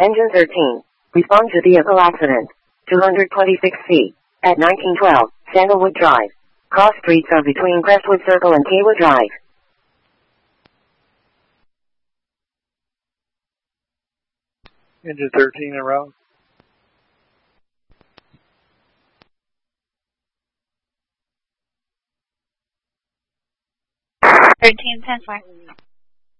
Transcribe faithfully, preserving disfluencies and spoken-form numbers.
Engine thirteen. Respond to vehicle accident. two hundred twenty-six feet. At nineteen twelve, Sandalwood Drive. Cross streets are between Crestwood Circle and Kaywood Drive. Engine thirteen en route. thirteen ten four.